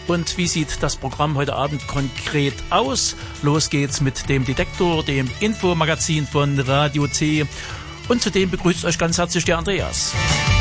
Und wie sieht das Programm heute Abend konkret aus? Los geht's mit dem Detektor, dem Infomagazin von Radio C. Und zudem begrüßt euch ganz herzlich der Andreas.